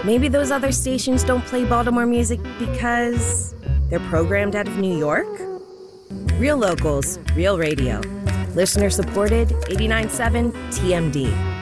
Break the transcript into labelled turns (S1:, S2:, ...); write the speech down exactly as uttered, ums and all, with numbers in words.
S1: Maybe those other stations don't play Baltimore music because they're programmed out of New York? Real locals, real radio. Listener supported, eighty-nine point seven T M D.